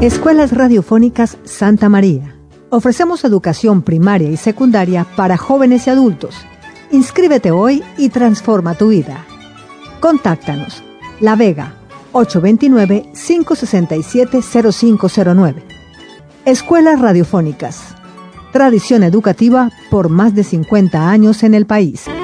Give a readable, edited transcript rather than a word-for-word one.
Escuelas Radiofónicas Santa María. Ofrecemos educación primaria y secundaria para jóvenes y adultos. Inscríbete hoy y transforma tu vida. Contáctanos. La Vega, 829-567-0509. Escuelas Radiofónicas. Tradición educativa por más de 50 años en el país.